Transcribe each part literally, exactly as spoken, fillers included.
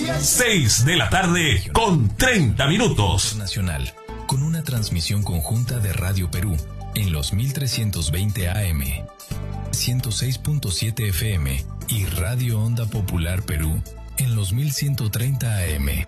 seis de la tarde con treinta minutos. Nacional, con una transmisión conjunta de Radio Perú en los mil trescientos veinte A M, ciento seis punto siete F M y Radio Onda Popular Perú en los mil ciento treinta A M.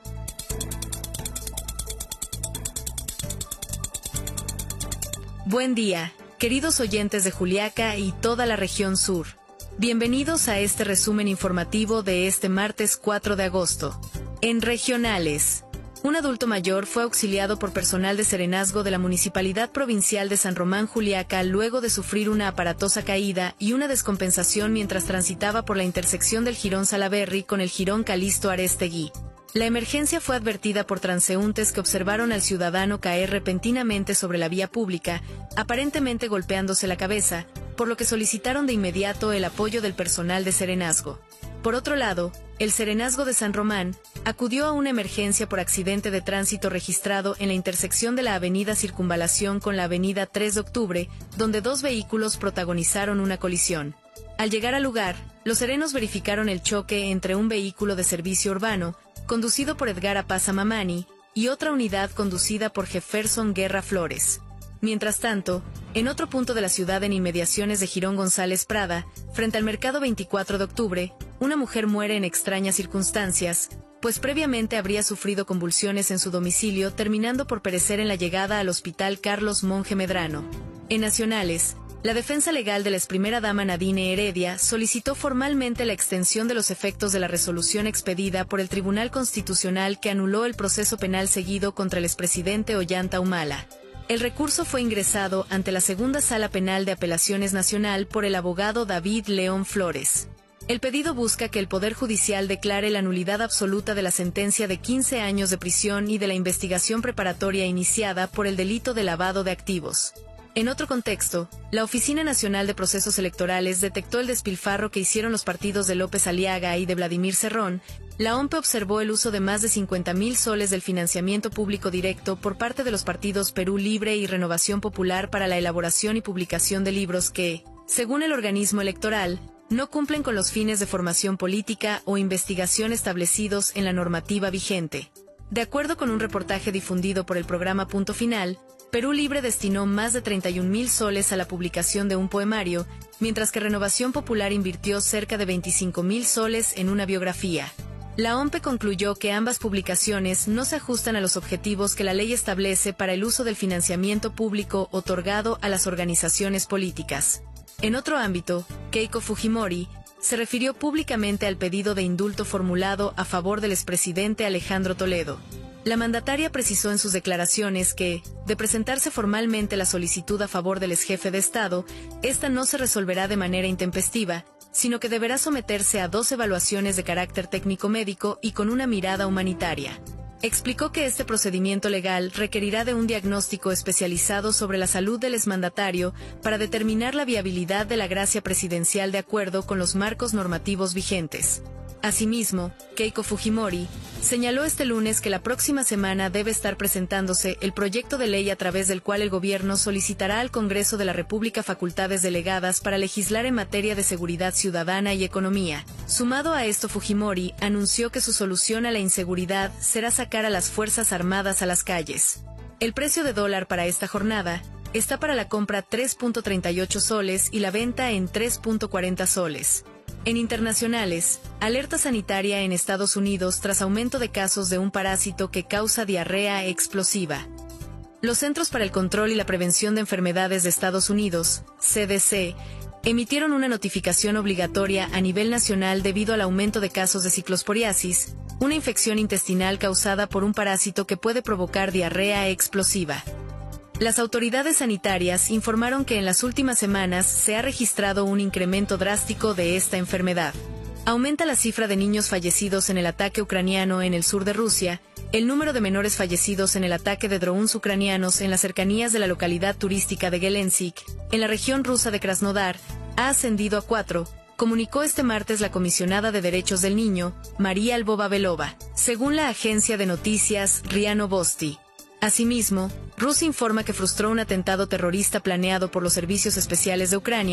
Buen día, queridos oyentes de Juliaca y toda la región sur. Bienvenidos a este resumen informativo de este martes cuatro de agosto. En regionales, un adulto mayor fue auxiliado por personal de serenazgo de la Municipalidad Provincial de San Román Juliaca luego de sufrir una aparatosa caída y una descompensación mientras transitaba por la intersección del Jirón Salaberry con el Jirón Calixto Arestegui. La emergencia fue advertida por transeúntes que observaron al ciudadano caer repentinamente sobre la vía pública, aparentemente golpeándose la cabeza, por lo que solicitaron de inmediato el apoyo del personal de serenazgo. Por otro lado, el Serenazgo de San Román acudió a una emergencia por accidente de tránsito registrado en la intersección de la avenida Circunvalación con la avenida tres de octubre, donde dos vehículos protagonizaron una colisión. Al llegar al lugar, los serenos verificaron el choque entre un vehículo de servicio urbano, conducido por Edgar Apaza Mamani, y otra unidad conducida por Jefferson Guerra Flores. Mientras tanto, en otro punto de la ciudad en inmediaciones de Jirón González Prada, frente al mercado veinticuatro de octubre, una mujer muere en extrañas circunstancias, pues previamente habría sufrido convulsiones en su domicilio, terminando por perecer en la llegada al hospital Carlos Monge Medrano. En nacionales, la defensa legal de la ex primera dama Nadine Heredia solicitó formalmente la extensión de los efectos de la resolución expedida por el Tribunal Constitucional que anuló el proceso penal seguido contra el expresidente Ollanta Humala. El recurso fue ingresado ante la Segunda Sala Penal de Apelaciones Nacional por el abogado David León Flores. El pedido busca que el Poder Judicial declare la nulidad absoluta de la sentencia de quince años de prisión y de la investigación preparatoria iniciada por el delito de lavado de activos. En otro contexto, la Oficina Nacional de Procesos Electorales detectó el despilfarro que hicieron los partidos de López Aliaga y de Vladimir Cerrón. La O M P E observó el uso de más de cincuenta mil soles del financiamiento público directo por parte de los partidos Perú Libre y Renovación Popular para la elaboración y publicación de libros que, según el organismo electoral, no cumplen con los fines de formación política o investigación establecidos en la normativa vigente. De acuerdo con un reportaje difundido por el programa Punto Final, Perú Libre destinó más de treinta y un mil soles a la publicación de un poemario, mientras que Renovación Popular invirtió cerca de veinticinco mil soles en una biografía. La O M P E concluyó que ambas publicaciones no se ajustan a los objetivos que la ley establece para el uso del financiamiento público otorgado a las organizaciones políticas. En otro ámbito, Keiko Fujimori se refirió públicamente al pedido de indulto formulado a favor del expresidente Alejandro Toledo. La mandataria precisó en sus declaraciones que, de presentarse formalmente la solicitud a favor del exjefe de Estado, esta no se resolverá de manera intempestiva, sino que deberá someterse a dos evaluaciones de carácter técnico-médico y con una mirada humanitaria. Explicó que este procedimiento legal requerirá de un diagnóstico especializado sobre la salud del exmandatario para determinar la viabilidad de la gracia presidencial de acuerdo con los marcos normativos vigentes. Asimismo, Keiko Fujimori señaló este lunes que la próxima semana debe estar presentándose el proyecto de ley a través del cual el gobierno solicitará al Congreso de la República facultades delegadas para legislar en materia de seguridad ciudadana y economía. Sumado a esto, Fujimori anunció que su solución a la inseguridad será sacar a las Fuerzas Armadas a las calles. El precio de dólar para esta jornada está para la compra tres punto treinta y ocho soles y la venta en tres punto cuarenta soles. En internacionales, alerta sanitaria en Estados Unidos tras aumento de casos de un parásito que causa diarrea explosiva. Los Centros para el Control y la Prevención de Enfermedades de Estados Unidos, C D C, emitieron una notificación obligatoria a nivel nacional debido al aumento de casos de ciclosporiasis, una infección intestinal causada por un parásito que puede provocar diarrea explosiva. Las autoridades sanitarias informaron que en las últimas semanas se ha registrado un incremento drástico de esta enfermedad. Aumenta la cifra de niños fallecidos en el ataque ucraniano en el sur de Rusia, el número de menores fallecidos en el ataque de drones ucranianos en las cercanías de la localidad turística de Gelendzhik, en la región rusa de Krasnodar, ha ascendido a cuatro, comunicó este martes la comisionada de Derechos del Niño, María Lvova-Belova, según la agencia de noticias RIA Novosti. Asimismo, Rusia informa que frustró un atentado terrorista planeado por los servicios especiales de Ucrania,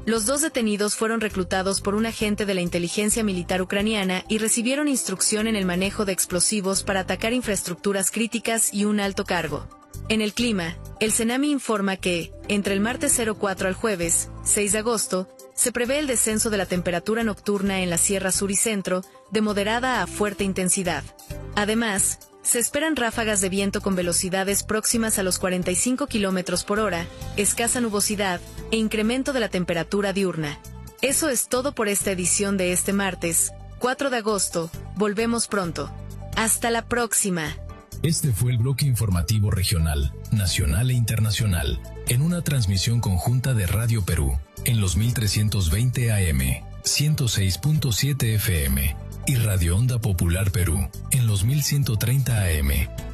Los dos detenidos fueron reclutados por un agente de la inteligencia militar ucraniana y recibieron instrucción en el manejo de explosivos para atacar infraestructuras críticas y un alto cargo. En el clima, el CENAMI informa que, entre el martes cero cuatro al jueves, seis de agosto, se prevé el descenso de la temperatura nocturna en la Sierra Sur y Centro, de moderada a fuerte intensidad. Además, se esperan ráfagas de viento con velocidades próximas a los cuarenta y cinco kilómetros por hora, escasa nubosidad e incremento de la temperatura diurna. Eso es todo por esta edición de este martes, cuatro de agosto. Volvemos pronto. Hasta la próxima. Este fue el bloque informativo regional, nacional e internacional, en una transmisión conjunta de Radio Perú, en los mil trescientos veinte A M, ciento seis punto siete F M, y Radio Onda Popular Perú, en los mil ciento treinta A M.